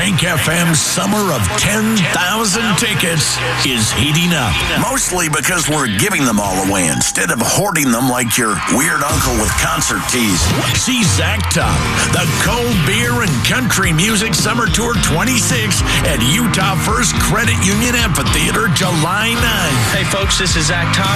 Bank FM's summer of 10,000 tickets is heating up. Mostly because we're giving them all away instead of hoarding them like your weird uncle with concert teas. See Zach Top, the Cold Beer and Country Music Summer Tour 26 at Utah First Credit Union Amphitheater, July 9th. Hey folks, this is Zach Top.